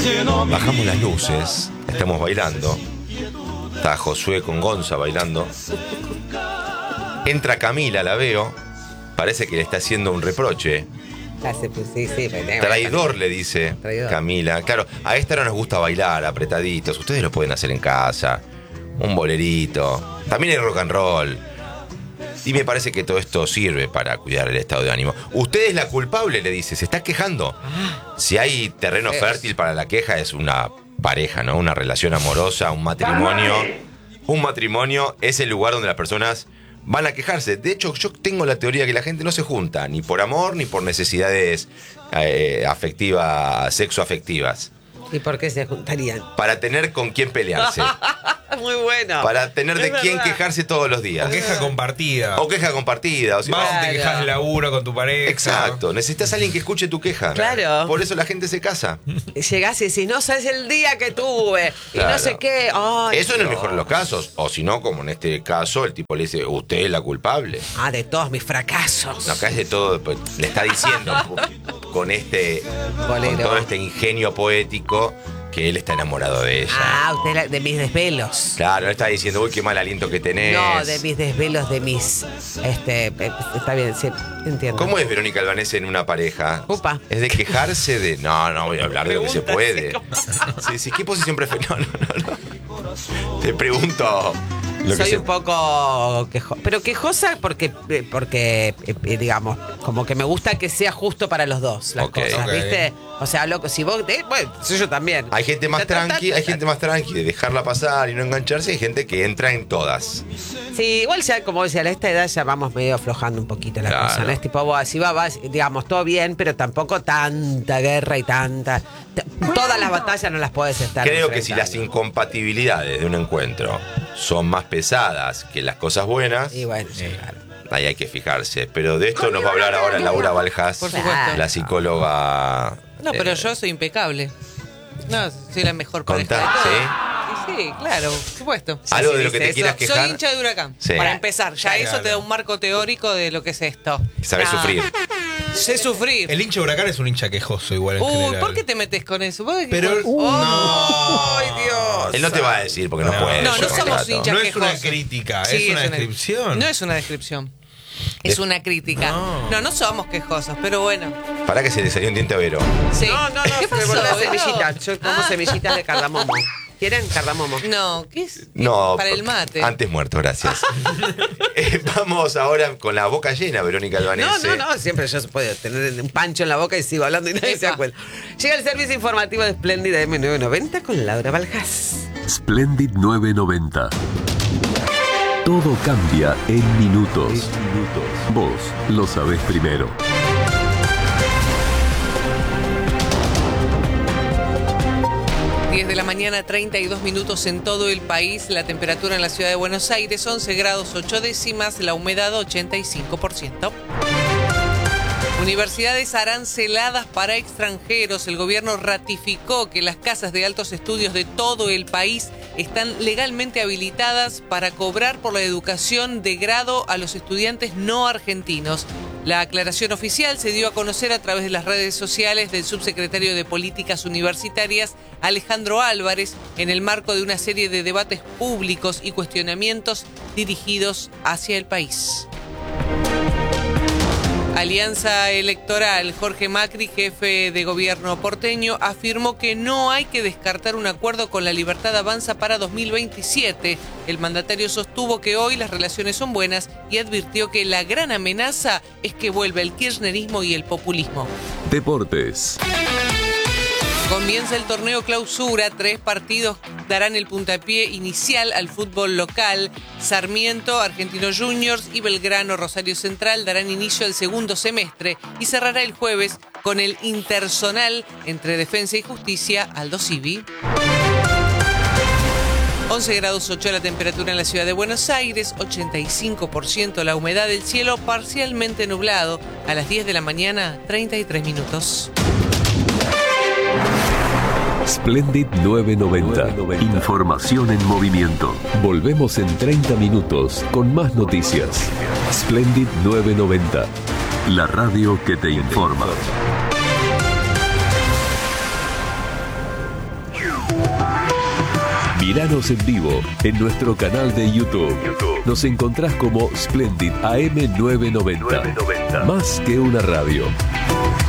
Bajamos las luces, estamos bailando. Está Josué con Gonza bailando. Entra Camila, la veo. Parece que le está haciendo un reproche. Sí, Traidor, le dice Traidor. Camila. Claro, a esta no nos gusta bailar apretaditos. Ustedes lo pueden hacer en casa. Un bolerito. También hay rock and roll. Y me parece que todo esto sirve para cuidar el estado de ánimo. Usted es la culpable, le dice. Se está quejando. Si hay terreno fértil para la queja, es una pareja, ¿no? Una relación amorosa, un matrimonio. Un matrimonio es el lugar donde las personas van a quejarse. De hecho, yo tengo la teoría que la gente no se junta ni por amor ni por necesidades afectivas, sexoafectivas. ¿Y por qué se juntarían? Para tener con quién pelearse. Muy bueno. Para tener de quién quejarse todos los días. O queja compartida. O queja compartida. O sea, Vas y te quejas de laburo con tu pareja. Exacto. Necesitas a alguien que escuche tu queja. Claro. Por eso la gente se casa. Llegás y decís, no sabes el día que tuve. Claro. Y no sé qué. Ay, Eso en el mejor de los casos. O si no, como en este caso, el tipo le dice, usted es la culpable. de todos mis fracasos. No, acá es de todo. Le está diciendo con todo este ingenio poético que él está enamorado de ella. Usted de mis desvelos. Claro, le está diciendo, uy, qué mal aliento que tenés. No, de mis desvelos, de mis... está bien, sí, entiendo. ¿Cómo es Verónica Albanese en una pareja? Upa. Es de quejarse de... No voy a hablar de lo que se puede. Sí, ¿qué posición prefieres? No. Te pregunto... Soy un poco quejosa. Pero quejosa porque digamos, como que me gusta que sea justo para los dos las cosas, ¿viste? O sea, loco, si vos... bueno, yo también. Hay gente más tranqui, de dejarla pasar y no engancharse. Hay gente que entra en todas. Sí, igual ya, como decía, a esta edad ya vamos medio aflojando un poquito la cosa, ¿no? Es tipo, vos así vas, digamos, todo bien, pero tampoco tanta guerra y tanta... Todas las batallas no las podés estar Creo que enfrentando. si las incompatibilidades de un encuentro son más pesadas que las cosas buenas, Y bueno, sí, claro. ahí hay que fijarse. Pero de esto nos va a hablar ahora Laura Baljas, Por supuesto. la psicóloga. No, pero yo soy impecable. No, soy la mejor pareja de Contá, todas. ¿sí? Sí, claro, por supuesto. Algo si de lo que dice te quieras eso, quejar. Soy hincha de Huracán. Sí. Para empezar, ya Claro. eso te da un marco teórico de lo que es esto. Sabés sufrir. Sé sufrir. El hincha de Huracán es un hincha quejoso igual en general. ¿por qué te metes con eso? ¿Vos de qué Pero... no. ¡Ay, Dios! Él no te va a decir porque no puede. No, es no un somos contrato. hinchas No es una quejosos. crítica, Sí, es una descripción. No es una descripción. Es una crítica. No somos quejosos, pero bueno. Pará que se le salió un diente a Vero. Sí. No, ¿Qué se me pasó? volvió la Vero? semillita. Yo como semillitas de cardamomo. ¿Quieren cardamomo? No, ¿qué es? No, Para el mate. Antes muerto, gracias. Vamos ahora con la boca llena, Verónica Albanese. No, siempre yo puedo tener un pancho en la boca y sigo hablando y nadie se da cuenta. Llega el servicio informativo de Splendid M990 con Laura Baljas. Splendid 990. Todo cambia en minutos. Vos lo sabés primero. 10 de la mañana, 32 minutos en todo el país. La temperatura en la ciudad de Buenos Aires, 11 grados 8 décimas. La humedad, 85%. Universidades aranceladas para extranjeros. El gobierno ratificó que las casas de altos estudios de todo el país están legalmente habilitadas para cobrar por la educación de grado a los estudiantes no argentinos. La aclaración oficial se dio a conocer a través de las redes sociales del subsecretario de Políticas Universitarias, Alejandro Álvarez, en el marco de una serie de debates públicos y cuestionamientos dirigidos hacia el país. Alianza Electoral. Jorge Macri, jefe de gobierno porteño, afirmó que no hay que descartar un acuerdo con La Libertad Avanza para 2027. El mandatario sostuvo que hoy las relaciones son buenas y advirtió que la gran amenaza es que vuelva el kirchnerismo y el populismo. Deportes. Comienza el torneo Clausura. 3 partidos darán el puntapié inicial al fútbol local. Sarmiento, Argentino Juniors y Belgrano, Rosario Central darán inicio al segundo semestre y cerrará el jueves con el interzonal entre Defensa y Justicia, Aldo Civi. 11 grados 8 la temperatura en la ciudad de Buenos Aires, 85% la humedad del cielo, parcialmente nublado. A las 10 de la mañana, 33 minutos. Splendid 990. Información en movimiento. Volvemos en 30 minutos con más noticias. Splendid 990. La radio que te informa. Míranos en vivo en nuestro canal de YouTube. Nos encontrás como Splendid AM 990. Más que una radio.